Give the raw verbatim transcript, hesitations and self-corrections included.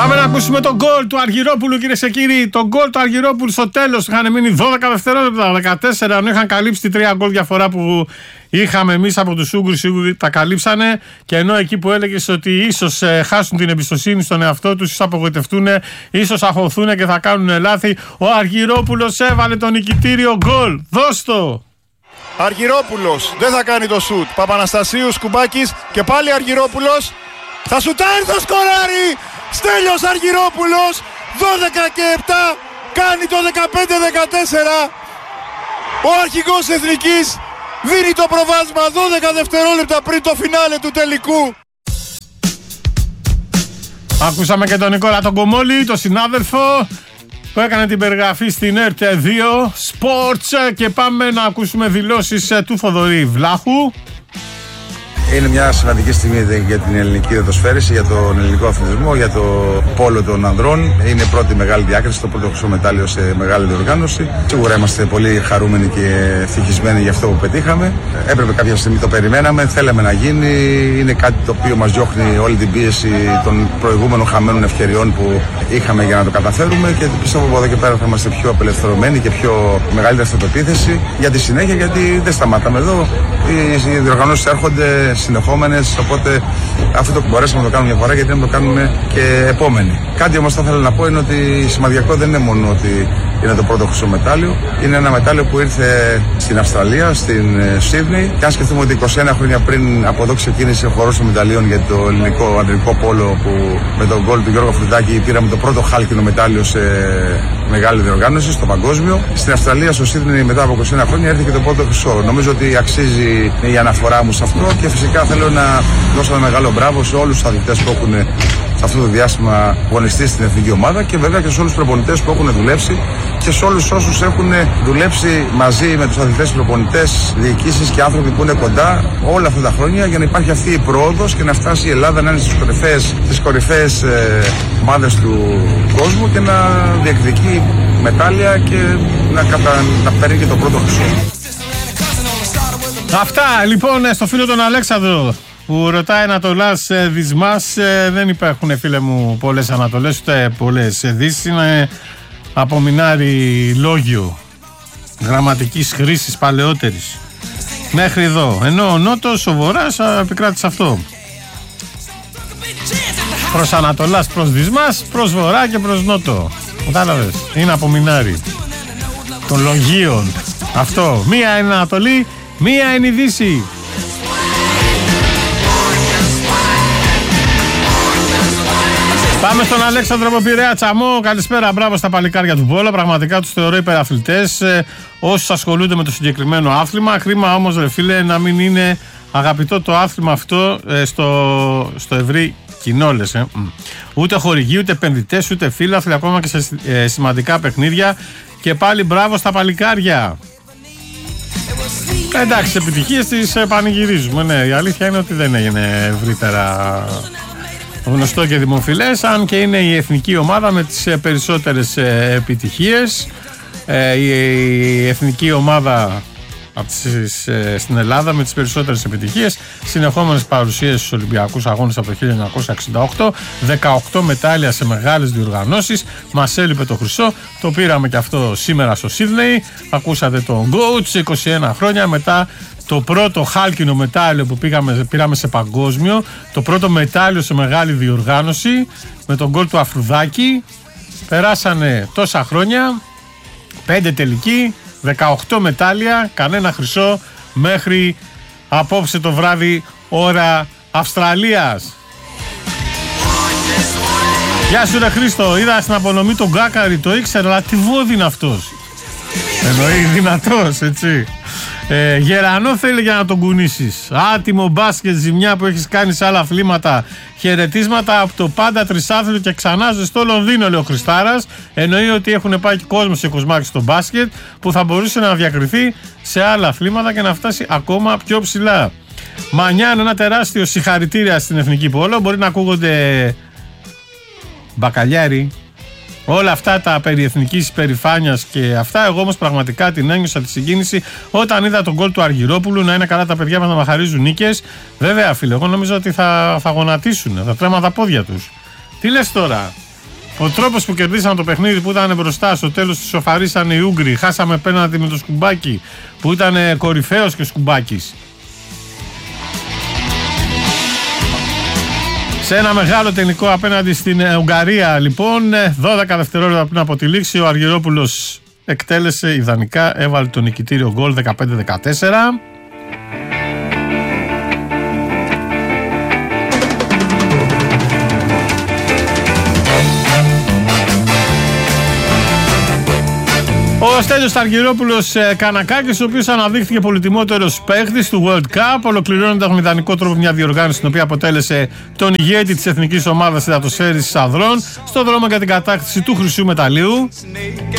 Πάμε να ακούσουμε τον γκολ του Αργυρόπουλου, κυρίες και κύριοι. Τον γκολ του Αργυρόπουλου στο τέλος. Είχαν μείνει δώδεκα δευτερόλεπτα, δεκατέσσερα. Αν είχαν καλύψει τη τρία γκολ διαφορά που είχαμε εμείς από τους Ούγγρους, σίγουρα τα καλύψανε. Και ενώ εκεί που έλεγες ότι ίσως ε, χάσουν την εμπιστοσύνη στον εαυτό τους, ίσως απογοητευτούν, ίσως αχωθούν και θα κάνουν λάθη, ο Αργυρόπουλος έβαλε το νικητήριο γκολ. Δώσ' το! Αργυρόπουλος δεν θα κάνει το σουτ. Παπαναστασίου, Σκουμπάκης και πάλι Αργυρόπουλος. Θα σουτάρει, θα σκοράρει! Στέλιος Αργυρόπουλος, δώδεκα και επτά, κάνει το δεκαπέντε δεκατέσσερα. Ο αρχηγός Εθνικής δίνει το προβάδισμα δώδεκα δευτερόλεπτα πριν το φινάλε του τελικού. Ακούσαμε και τον Νικόλα τον Κομόλη, τον συνάδελφο που έκανε την περιγραφή στην ΕΡΤ δύο Sports, και πάμε να ακούσουμε δηλώσεις του Θοδωρή Βλάχου. Είναι μια σημαντική στιγμή για την ελληνική δεδοσφαίριση, για τον ελληνικό αθλητισμό, για το πόλο των ανδρών. Είναι η πρώτη μεγάλη διάκριση, το πρώτο χρυσό μετάλλιο σε μεγάλη διοργάνωση. Σίγουρα είμαστε πολύ χαρούμενοι και ευτυχισμένοι για αυτό που πετύχαμε. Έπρεπε κάποια στιγμή, το περιμέναμε, θέλαμε να γίνει. Είναι κάτι το οποίο μας διώχνει όλη την πίεση των προηγούμενων χαμένων ευκαιριών που είχαμε για να το καταφέρουμε, και πιστεύω από εδώ και πέρα θα είμαστε πιο απελευθερωμένοι και πιο μεγαλύτερη αυτοπεποίθηση για τη συνέχεια, γιατί δεν σταματάμε εδώ. Οι διοργανώσεις έρχονται συνεχόμενες, οπότε αυτό το μπορέσαμε να το κάνουμε μια φορά, γιατί να το κάνουμε και επόμενη. Κάτι όμως θα ήθελα να πω είναι ότι σημαντικό δεν είναι μόνο ότι είναι το πρώτο χρυσό μετάλλιο, είναι ένα μετάλλιο που ήρθε στην Αυστραλία, στην Σίδνεϊ, και αν σκεφτούμε ότι είκοσι ένα χρόνια πριν από εδώ ξεκίνησε ο χορός των μεταλλίων για το ελληνικό ανδρικό πόλο, που με τον γκολ του Γιώργου Φρουντάκη πήραμε το πρώτο χάλκινο μετάλλιο σε μεγάλη διοργάνωση, στο παγκόσμιο. Στην Αυστραλία, στο Σίδνεϊ, μετά από είκοσι ένα χρόνια έρθει και το πρώτο χρυσό. Νομίζω ότι αξίζει η αναφορά μου σε αυτό, και φυσικά θέλω να δώσω ένα μεγάλο μπράβο σε όλους τους αθλητές που έχουν σε αυτό το διάστημα αγωνιστεί στην εθνική ομάδα, και βέβαια και σε όλους τους προπονητές που έχουν δουλέψει, και σε όλους όσους έχουν δουλέψει μαζί με τους αθλητές, προπονητές, διοικήσεις και άνθρωποι που είναι κοντά όλα αυτά τα χρόνια, για να υπάρχει αυτή η πρόοδος και να φτάσει η Ελλάδα να είναι στις κορυφαίες, στις κορυφαίες ε, ομάδες του κόσμου, και να διεκδικεί μετάλλια και να, κατα... να παίρνει και το πρώτο χρυσό. Αυτά λοιπόν στο φίλο τον Αλέξανδρο που ρωτάει Ανατολάς Δυσμάς. Δεν υπάρχουν, φίλε μου, πολλές Ανατολές ούτε πολλές Δύσεις. Είναι απομεινάρι λόγιο γραμματικής χρήσης παλαιότερης μέχρι εδώ, ενώ ο Νότος, ο Βορράς επικράτησε αυτό. Προς Ανατολάς, προς Δυσμάς, προς Βορρά και προς Νότο. Κατάλαβες, είναι απομεινάρι των λογίων. Αυτό, μία είναι Ανατολή, μία είναι η Δύση. Πάμε στον Αλέξανδρο από Πειραιά Τσαμό. Καλησπέρα, μπράβο στα παλικάρια του Βόλα. Πραγματικά τους θεωρώ υπεραθλητές, ε, όσους ασχολούνται με το συγκεκριμένο άθλημα. Κρίμα όμως, ρε φίλε, να μην είναι αγαπητό το άθλημα αυτό ε, στο, στο ευρύ κοινό, λες, ε. Ούτε χορηγοί, ούτε επενδυτές, ούτε φίλαθλοι, ακόμα και σε ε, σημαντικά παιχνίδια. Και πάλι μπράβο στα παλικάρια. Εντάξει, επιτυχίες τις πανηγυρίζουμε. Ναι, η αλήθεια είναι ότι δεν έγινε ευρύτερα γνωστό και δημοφιλές, αν και είναι η εθνική ομάδα με τις περισσότερες επιτυχίες. Η εθνική ομάδα στην Ελλάδα με τις περισσότερες επιτυχίες, συνεχόμενες παρουσίες στους Ολυμπιακούς Αγώνες από το χίλια εννιακόσια εξήντα οκτώ, δεκαοκτώ μετάλλια σε μεγάλες διοργανώσεις. Μας έλειπε το χρυσό, το πήραμε και αυτό σήμερα στο Σίδνεϊ. Ακούσατε τον Γκόουτς, είκοσι ένα χρόνια μετά το πρώτο χάλκινο μετάλλιο που πήγαμε, πήραμε σε παγκόσμιο, το πρώτο μετάλλιο σε μεγάλη διοργάνωση με τον γκολ του Αφρουδάκη. Περάσανε τόσα χρόνια, πέντε τελικοί, δεκαοκτώ μετάλλια, κανένα χρυσό μέχρι απόψε το βράδυ ώρα Αυστραλίας. Γεια σου ρε Χρήστο, είδα στην απονομή τον Γκάκαρη, το ήξερα, αλλά τι βόδι είναι αυτός. Εννοεί δυνατός, έτσι. Ε, γερανό θέλει για να τον κουνήσεις. Άτιμο μπάσκετ, ζημιά που έχεις κάνει σε άλλα αθλήματα. Χαιρετίσματα από το πάντα τρισάθλιο και ξανά στο Λονδίνο, λέει ο Χριστάρας. Εννοεί ότι έχουν πάει και κόσμος και κοσμάκι στο μπάσκετ που θα μπορούσε να διακριθεί σε άλλα αθλήματα και να φτάσει ακόμα πιο ψηλά. Μανιάν, ένα τεράστιο συγχαρητήρια στην Εθνική Πόλο. Μπορεί να ακούγονται μπακαλιάρι, όλα αυτά τα περί εθνικής υπερηφάνειας και αυτά. Εγώ όμως πραγματικά την ένιωσα τη συγκίνηση όταν είδα τον γκολ του Αργυρόπουλου. Να είναι καλά τα παιδιά μας να μαχαρίζουν νίκες. Βέβαια, φίλε, εγώ νομίζω ότι θα, θα γονατίσουν, θα τρέμαν τα πόδια τους. Τι λες τώρα? Ο τρόπος που κερδίσαμε το παιχνίδι που ήταν μπροστά, στο τέλος του σοφαρίσαν οι Ούγγροι. Χάσαμε πέναντι με το Σκουμπάκι που ήταν κορυφαίος και ο Σκουμπάκης. Σε ένα μεγάλο τελικό απέναντι στην Ουγγαρία, λοιπόν, δώδεκα δευτερόλεπτα πριν από τη λήξη, ο Αργυρόπουλος εκτέλεσε ιδανικά, έβαλε το νικητήριο γκολ δεκαπέντε δεκατέσσερα. Ο Στέλιος Αργυρόπουλος Κανακάκης, ο οποίος αναδείχθηκε πολυτιμότερος παίχτης του World Cup, ολοκληρώνοντας με ιδανικό τρόπο μια διοργάνωση την οποία αποτέλεσε τον ηγέτη της εθνικής ομάδας υδατοσφαίρισης ανδρών στον δρόμο για την κατάκτηση του χρυσού μεταλλίου.